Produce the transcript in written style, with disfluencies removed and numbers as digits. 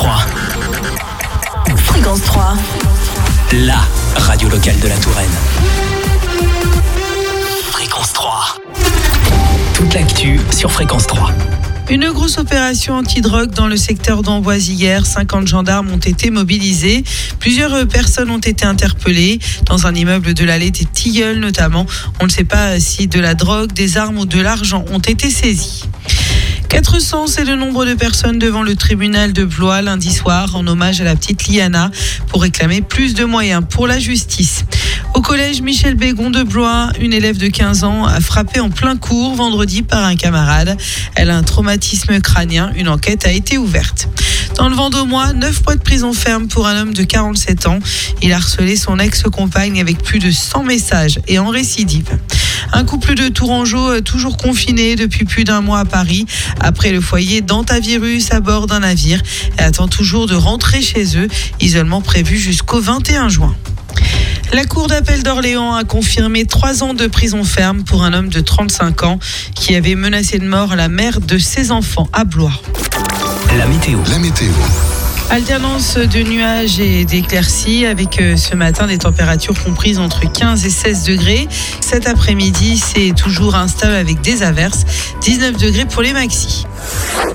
3. Fréquence 3. La radio locale de la Touraine. Fréquence 3. Toute l'actu sur Fréquence 3. Une grosse opération anti-drogue dans le secteur d'Amboise hier. 50 gendarmes ont été mobilisés. Plusieurs personnes ont été interpellées dans un immeuble de l'allée des Tilleuls notamment. On ne sait pas si de la drogue, des armes ou de l'argent ont été saisis. 400, c'est le nombre de personnes devant le tribunal de Blois lundi soir en hommage à la petite Liana pour réclamer plus de moyens pour la justice. Au collège Michel Bégon de Blois, une élève de 15 ans a frappé en plein cours vendredi par un camarade. Elle a un traumatisme crânien. Une enquête a été ouverte. Dans le Vendômois, 9 mois de prison ferme pour un homme de 47 ans. Il a harcelé son ex-compagne avec plus de 100 messages et en récidive. Un couple de Tourangeaux toujours confiné depuis plus d'un mois à Paris après le foyer d'antavirus à bord d'un navire et attend toujours de rentrer chez eux. Isolement prévu jusqu'au 21 juin. La Cour d'appel d'Orléans a confirmé 3 ans de prison ferme pour un homme de 35 ans qui avait menacé de mort la mère de ses enfants à Blois. La météo. Alternance de nuages et d'éclaircies avec ce matin des températures comprises entre 15 et 16 degrés. Cet après-midi, c'est toujours instable avec des averses. 19 degrés pour les maxis.